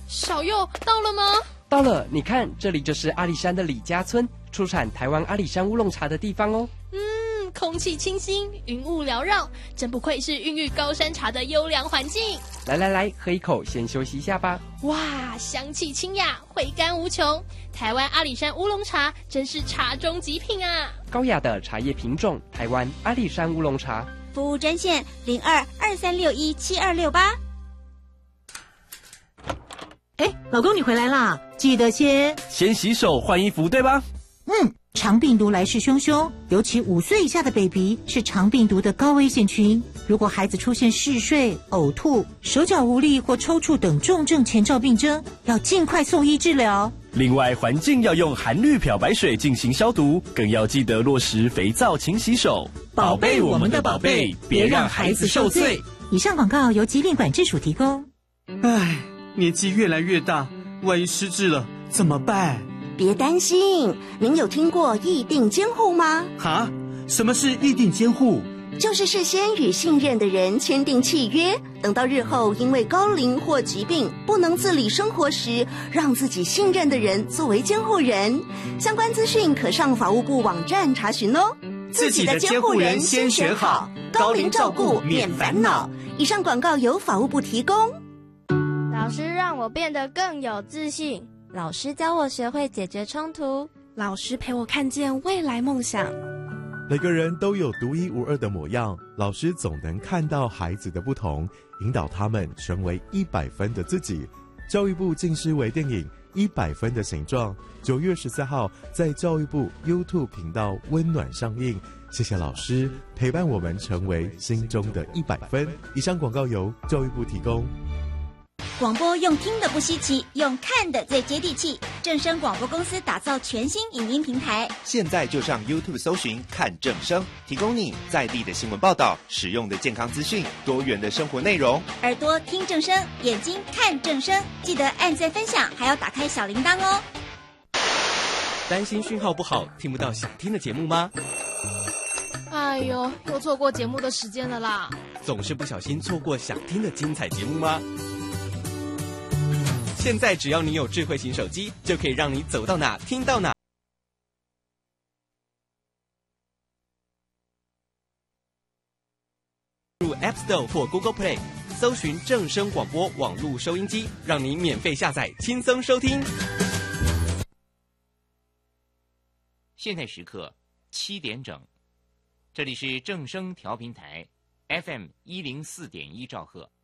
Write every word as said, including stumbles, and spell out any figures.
小佑到了吗？ 到了，你看，这里就是阿里山的李家村，出产台湾阿里山乌龙茶的地方哦。 嗯，空气清新，云雾缭绕，真不愧是孕育高山茶的优良环境。 来来来，喝一口，先休息一下吧。 哇，香气清雅，回甘无穷。台湾阿里山乌龙茶真是茶中极品啊！ 高雅的茶叶品种，台湾阿里山乌龙茶。 服务专线零二二三六一七二六八。 哎，老公你回来啦，记得先先洗手换衣服，对吧？ 嗯，肠病毒来势汹汹，尤其五岁以下的 baby 是肠病毒的高危险群。如果孩子出现嗜睡、呕吐、手脚无力或抽搐等重症前兆病征，要尽快送医治疗。 另外，环境要用含氯漂白水进行消毒，更要记得落实肥皂勤洗手，宝贝我们的宝贝，别让孩子受罪。 以上广告由疾病管制署提供。 唉，年纪越来越大，万一失智了怎么办？ 别担心，您有听过议定监护吗？ 哈？什么是议定监护？ 就是事先与信任的人签订契约，等到日后因为高龄或疾病不能自理生活时，让自己信任的人作为监护人。相关资讯可上法务部网站查询哦。 自己的监护人先选好，高龄照顾免烦恼。 以上广告由法务部提供。 老师让我变得更有自信，老师教我学会解决冲突， 老师陪我看见未来梦想。 每个人都有独一无二的模样，老师总能看到孩子的不同，引导他们成为一百分的自己。教育部近视微电影《一百分的形状》，九月十四号在教育部 YouTube 频道温暖上映。谢谢老师陪伴我们成为心中的一百分。以上广告由教育部提供。 广播用听的不稀奇，用看的最接地气。正声广播公司打造全新影音平台， 现在就上 YouTube 搜寻看正声，提供你在地的新闻报道、实用的健康资讯、多元的生活内容。 耳朵听正声，眼睛看正声，记得按赞分享，还要打开小铃铛哦。 担心讯号不好，听不到想听的节目吗？ 哎呦，又错过节目的时间了啦！ 总是不小心错过想听的精彩节目吗？现在只要你有智慧型手机，就可以让你走到哪听到哪。入 App Store 或 Google Play， 搜寻正声广播网络收音机，让你免费下载，轻松收听。 现在时刻七点整，这里是正声调频台 F M 一零四点一兆赫。